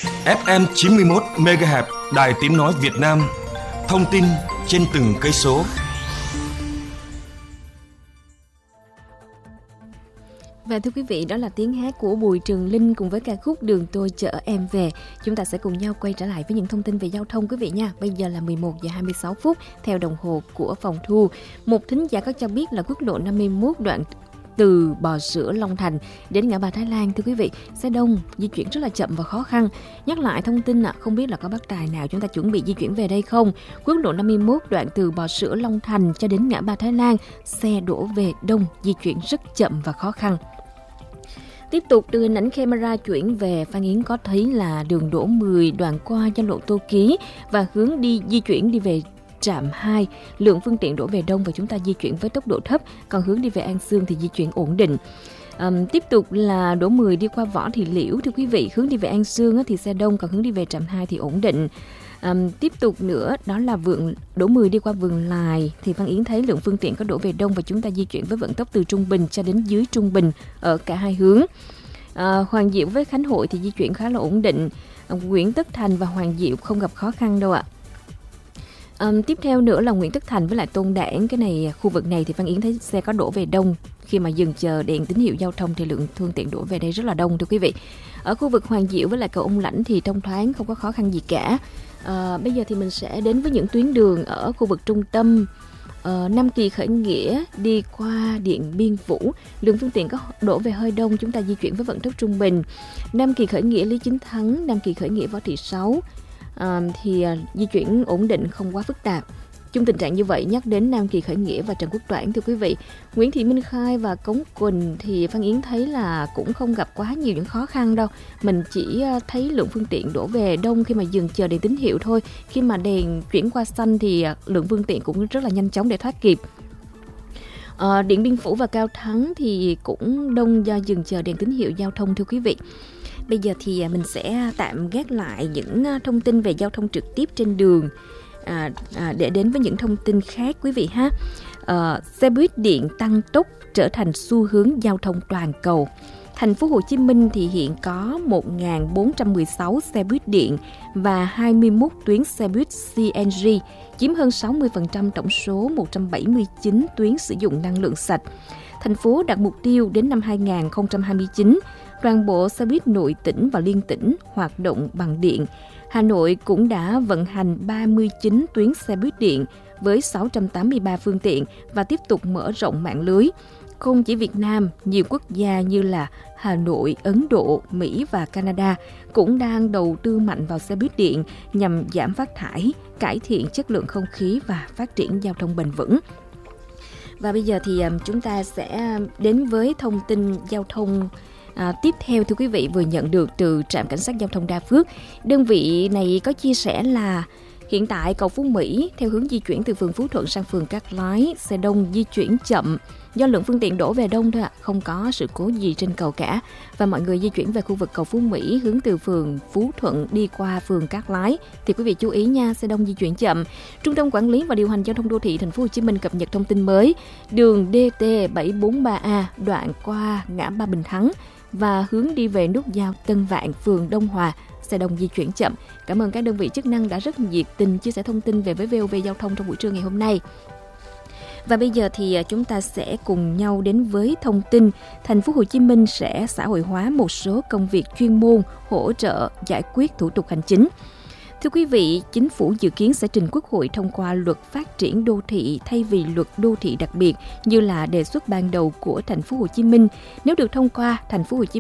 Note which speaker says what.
Speaker 1: FM 91 MHz Đài Tiếng nói Việt Nam. Thông tin trên từng cây số.
Speaker 2: Và thưa quý vị, đó là tiếng hát của Bùi Trường Linh cùng với ca khúc Đường Tôi Chở Em Về. Chúng ta sẽ cùng nhau quay trở lại với những thông tin về giao thông quý vị nha. Bây giờ là 11 giờ 26 phút theo đồng hồ của phòng thu. Một thính giả có cho biết là quốc lộ 51 đoạn từ Bò Sữa Long Thành đến ngã ba Thái Lan, thưa quý vị, xe đông di chuyển rất là chậm và khó khăn. Nhắc lại thông tin không biết là có bác tài nào chúng ta chuẩn bị di chuyển về đây không? Quốc lộ 51 đoạn từ Bò Sữa Long Thành cho đến ngã ba Thái Lan, xe đổ về đông di chuyển rất chậm và khó khăn. Tiếp tục từ hình ảnh camera chuyển về, Phan Yến có thấy là đường đỗ 10 đoạn qua giao lộ Tô Ký và hướng đi di chuyển đi về trạm 2, lượng phương tiện đổ về đông và chúng ta di chuyển với tốc độ thấp, còn hướng đi về An Sương thì di chuyển ổn định. Tiếp tục là đỗ 10 đi qua Võ Thị Liễu, thưa quý vị, hướng đi về An Sương thì xe đông, còn hướng đi về trạm 2 thì ổn định. Tiếp tục nữa đó là đỗ 10 đi qua Vườn Lài thì Văn Yến thấy lượng phương tiện có đổ về đông và chúng ta di chuyển với vận tốc từ trung bình cho đến dưới trung bình ở cả hai hướng. Hoàng Diệu với Khánh Hội thì di chuyển khá là ổn định. Nguyễn Tất Thành và Hoàng Diệu không gặp khó khăn đâu ạ. Tiếp theo nữa là Nguyễn Tất Thành với lại Tôn Đản, cái này khu vực này thì Văn Yến thấy xe có đổ về đông, khi mà dừng chờ đèn tín hiệu giao thông thì lượng phương tiện đổ về đây rất là đông, thưa quý vị. Ở khu vực Hoàng Diệu với lại cầu Ông Lãnh thì thông thoáng, không có khó khăn gì cả. Bây giờ thì mình sẽ đến với những tuyến đường ở khu vực trung tâm. Nam Kỳ Khởi Nghĩa đi qua Điện Biên Phủ, lượng phương tiện có đổ về hơi đông, chúng ta di chuyển với vận tốc trung bình. Nam Kỳ Khởi Nghĩa Lý Chính Thắng, Nam Kỳ Khởi Nghĩa Võ Thị Sáu thì di chuyển ổn định, không quá phức tạp. Chung tình trạng như vậy nhắc đến Nam Kỳ Khởi Nghĩa và Trần Quốc Toản, thưa quý vị. Nguyễn Thị Minh Khai và Cống Quỳnh thì Phan Yến thấy là cũng không gặp quá nhiều những khó khăn đâu. Mình chỉ thấy lượng phương tiện đổ về đông khi mà dừng chờ đèn tín hiệu thôi. Khi mà đèn chuyển qua xanh thì lượng phương tiện cũng rất là nhanh chóng để thoát kịp. Điện Biên Phủ và Cao Thắng thì cũng đông do dừng chờ đèn tín hiệu giao thông, thưa quý vị. Bây giờ thì mình sẽ tạm gác lại những thông tin về giao thông trực tiếp trên đường để đến với những thông tin khác quý vị ha. Xe buýt điện tăng tốc trở thành xu hướng giao thông toàn cầu. Thành phố Hồ Chí Minh thì hiện có 1.416 xe buýt điện và 21 tuyến xe buýt CNG, chiếm hơn 60% tổng số 179 tuyến sử dụng năng lượng sạch. Thành phố đặt mục tiêu đến năm 2029, toàn bộ xe buýt nội tỉnh và liên tỉnh hoạt động bằng điện. Hà Nội cũng đã vận hành 39 tuyến xe buýt điện với 683 phương tiện và tiếp tục mở rộng mạng lưới. Không chỉ Việt Nam, nhiều quốc gia như là Hà Nội, Ấn Độ, Mỹ và Canada cũng đang đầu tư mạnh vào xe buýt điện nhằm giảm phát thải, cải thiện chất lượng không khí và phát triển giao thông bền vững. Và bây giờ thì chúng ta sẽ đến với thông tin giao thông tiếp theo, thưa quý vị, vừa nhận được từ trạm cảnh sát giao thông Đa Phước. Đơn vị này có chia sẻ là hiện tại cầu Phú Mỹ theo hướng di chuyển từ phường Phú Thuận sang phường Cát Lái, xe đông di chuyển chậm do lượng phương tiện đổ về đông thôi ạ, không có sự cố gì trên cầu cả. Và mọi người di chuyển về khu vực cầu Phú Mỹ hướng từ phường Phú Thuận đi qua phường Cát Lái thì quý vị chú ý nha, xe đông di chuyển chậm. Trung tâm Quản lý và Điều hành Giao thông Đô thị Thành phố Hồ Chí Minh cập nhật thông tin mới. Đường DT 743A đoạn qua ngã ba Bình Thắng và hướng đi về nút giao Tân Vạn, phường Đông Hòa, xe đông di chuyển chậm. Cảm ơn các đơn vị chức năng đã rất nhiệt tình chia sẻ thông tin về với VOV Giao thông trong buổi trưa ngày hôm nay. Và bây giờ thì chúng ta sẽ cùng nhau đến với thông tin Thành phố Hồ Chí Minh sẽ xã hội hóa một số công việc chuyên môn hỗ trợ giải quyết thủ tục hành chính. Thưa quý vị, Chính phủ dự kiến sẽ trình Quốc hội thông qua luật phát triển đô thị thay vì luật đô thị đặc biệt như là đề xuất ban đầu của Thành phố Hồ Chí Minh. Nếu được thông qua, Thành phố Hồ Chí